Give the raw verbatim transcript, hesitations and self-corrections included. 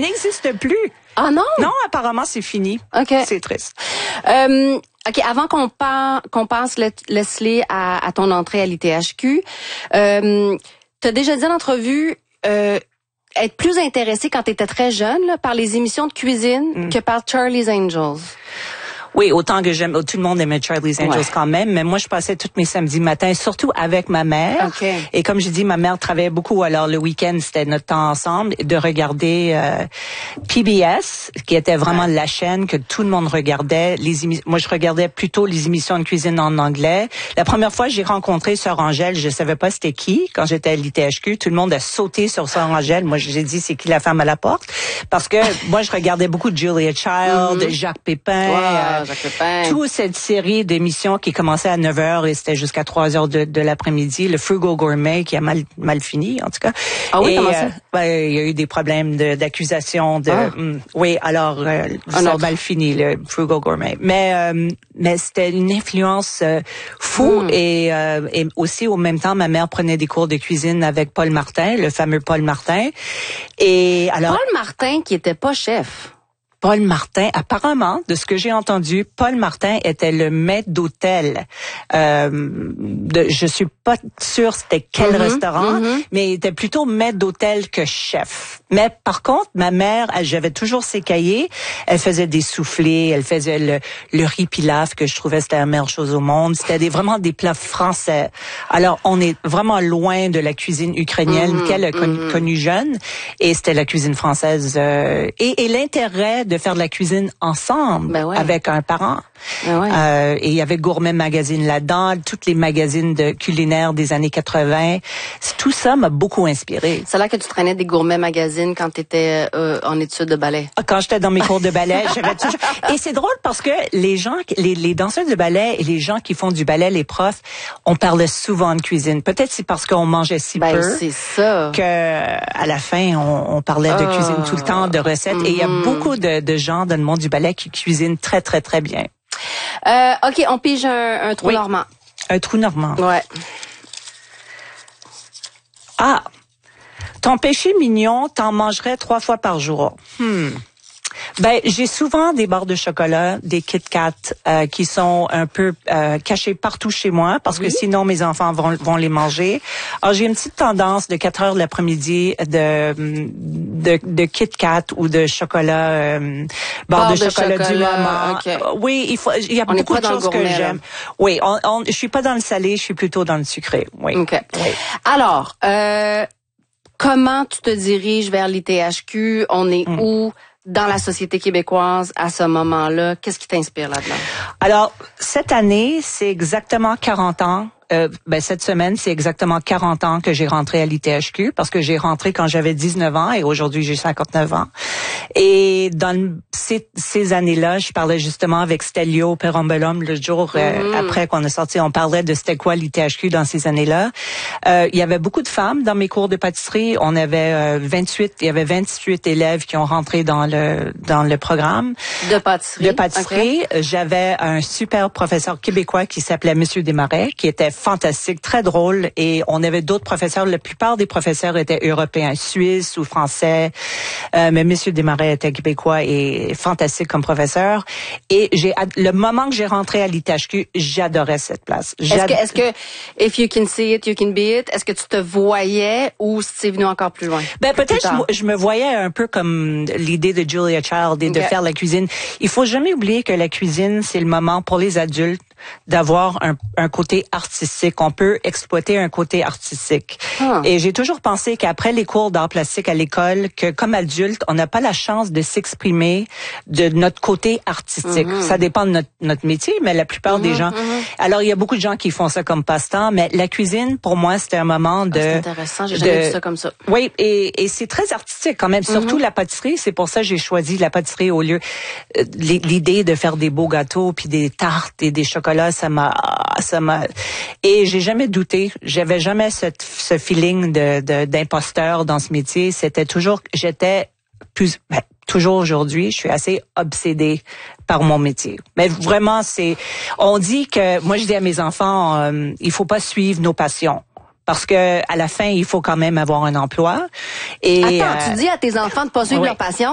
n'existe plus. Ah non? Non, apparemment, c'est fini. OK. C'est triste. Euh, OK, avant qu'on pa- qu'on passe, Leslie, à, à ton entrée à l'I T H Q, euh, tu as déjà dit en entrevue euh, être plus intéressée quand tu étais très jeune là, par les émissions de cuisine mm. que par Charlie's Angels. Oui, autant que j'aime, tout le monde aimait Charlie's Angels ouais. quand même, mais moi je passais tous mes samedis matins, surtout avec ma mère. Okay. Et comme j'ai dit, ma mère travaillait beaucoup, alors le week-end c'était notre temps ensemble de regarder euh, P B S, qui était vraiment ouais. la chaîne que tout le monde regardait. Les émi- moi je regardais plutôt les émissions de cuisine en anglais. La première fois j'ai rencontré Sœur Angèle, je savais pas c'était qui quand j'étais à l'I T H Q. Tout le monde a sauté sur Sœur Angèle. Moi j'ai dit c'est qui la femme à la porte, parce que moi je regardais beaucoup de Julia Child, mm-hmm. Jacques Pépin. Wow. Euh, toute cette série d'émissions qui commençait à neuf heures et c'était jusqu'à trois heures de, de l'après-midi, le Frugal Gourmet qui a mal mal fini en tout cas. Ah oui, et, comment ça? Euh, ben, il y a eu des problèmes de, d'accusation de ah. mm, oui, alors euh, ça a mal fini le Frugal Gourmet. Mais euh, mais c'était une influence euh, fou mm. et euh, et aussi au même temps ma mère prenait des cours de cuisine avec Paul Martin, le fameux Paul Martin. Et alors Paul Martin qui était pas chef. Paul Martin, apparemment, de ce que j'ai entendu, Paul Martin était le maître d'hôtel. Euh, de, je suis pas sûre c'était quel mm-hmm, restaurant, mm-hmm. mais il était plutôt maître d'hôtel que chef. Mais par contre, ma mère, elle, j'avais toujours ses cahiers. Elle faisait des soufflés, elle faisait le, le riz pilaf que je trouvais c'était la meilleure chose au monde. C'était des, vraiment des plats français. Alors, on est vraiment loin de la cuisine ukrainienne mm-hmm, qu'elle a connue mm-hmm. connu jeune. Et c'était la cuisine française. Euh, et, et l'intérêt de de faire de la cuisine ensemble ben ouais. avec un parent. Ben ouais. euh, et il y avait Gourmet Magazine là-dedans, toutes les magazines de culinaires des années quatre-vingts. Tout ça m'a beaucoup inspiré. C'est là que tu traînais des Gourmet Magazine quand tu étais euh, en études de ballet. Quand j'étais dans mes cours de ballet, j'avais toujours... Et c'est drôle parce que les gens, les, les danseurs de ballet et les gens qui font du ballet, les profs, on parlait souvent de cuisine. Peut-être c'est parce qu'on mangeait si ben, peu c'est ça. que à la fin, on, on parlait de oh. cuisine tout le temps, de recettes. Mm-hmm. Et il y a beaucoup de, de gens dans le monde du ballet qui cuisinent très, très, très bien. Euh, OK, on pige un, un trou oui. normand. Un trou normand. Ouais. Ah, ton péché mignon, t'en mangerais trois fois par jour. Hmm. Ben, j'ai souvent des barres de chocolat, des Kit Kat euh, qui sont un peu euh, cachées partout chez moi parce oui. que sinon mes enfants vont, vont les manger. Alors j'ai une petite tendance de quatre heures de l'après-midi de de, de Kit Kat ou de chocolat euh, barres de, de chocolat, chocolat du moment. Okay. Oui, il faut. Il y a on beaucoup de choses gourmet, que j'aime. Là. Oui, on, on, je suis pas dans le salé, je suis plutôt dans le sucré. Oui. Okay. oui. Alors, euh, comment tu te diriges vers l'I T H Q? On est mm. où? Dans la société québécoise, à ce moment-là, qu'est-ce qui t'inspire là-dedans? Alors, cette année, c'est exactement quarante ans. Euh, ben cette semaine, c'est exactement quarante ans que j'ai rentré à l'I T H Q parce que j'ai rentré quand j'avais dix-neuf ans et aujourd'hui j'ai cinquante-neuf ans. Et dans ces, ces années-là, je parlais justement avec Stelio Perambellum le jour mm-hmm. euh, après qu'on a sorti, on parlait de c'était quoi l'I T H Q dans ces années-là. Euh, il y avait beaucoup de femmes dans mes cours de pâtisserie. On avait euh, vingt-huit, il y avait vingt-huit élèves qui ont rentré dans le dans le programme de pâtisserie. De pâtisserie. Okay. J'avais un super professeur québécois qui s'appelait Monsieur Desmarais, qui était fantastique, très drôle, et on avait d'autres professeurs. La plupart des professeurs étaient européens, suisses ou français, euh, mais Monsieur Desmarais était québécois et fantastique comme professeur. Et j'ai le moment que j'ai rentré à l'I T H Q, j'adorais cette place. Est-ce que, est-ce que, if you can see it, you can be it, est-ce que tu te voyais ou c'est venu encore plus loin? Ben peut-être je, je me voyais un peu comme l'idée de Julia Child et okay. de faire la cuisine. Il faut jamais oublier que la cuisine, c'est le moment pour les adultes d'avoir un, un côté artistique. On peut exploiter un côté artistique. Ah. Et j'ai toujours pensé qu'après les cours d'art plastique à l'école, que comme adulte, on n'a pas la chance de s'exprimer de notre côté artistique. Mm-hmm. Ça dépend de notre, notre métier, mais la plupart mm-hmm, des gens... Mm-hmm. Alors, il y a beaucoup de gens qui font ça comme passe-temps, mais la cuisine, pour moi, c'était un moment de... Ah, c'est intéressant, j'ai jamais de, vu ça comme ça. Oui, et, et c'est très artistique quand même, surtout mm-hmm. la pâtisserie. C'est pour ça que j'ai choisi la pâtisserie au lieu... Euh, l'idée de faire des beaux gâteaux, puis des tartes et des chocolats, ça m'a, ça m'a, et j'ai jamais douté. J'avais jamais ce, ce feeling de, de, d'imposteur dans ce métier. C'était toujours, j'étais plus, ben, toujours aujourd'hui, je suis assez obsédée par mon métier. Mais vraiment, c'est, on dit que, moi je dis à mes enfants, euh, il faut pas suivre nos passions. Parce que à la fin, il faut quand même avoir un emploi. Et attends, euh, tu dis à tes enfants de pas suivre oui. leur passion?